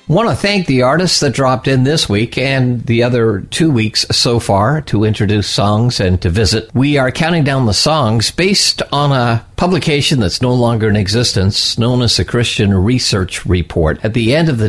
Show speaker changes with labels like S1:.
S1: Want to thank the artists that dropped in this week and the other 2 weeks so far to introduce songs and to visit. We are counting down the songs based on a publication that's no longer in existence, known as the Christian Research Report. At the end of the